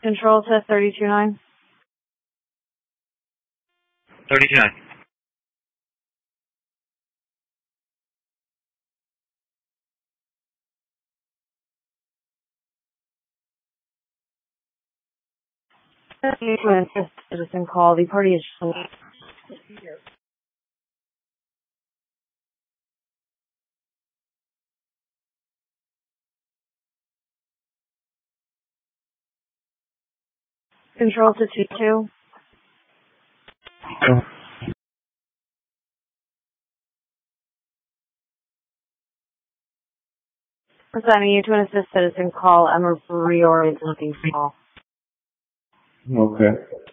Control to 32-9. 32-9. Citizen call. The party is... Control to 2-2. Assigning you to an assist citizen call. I'm a reorient looking call. Okay.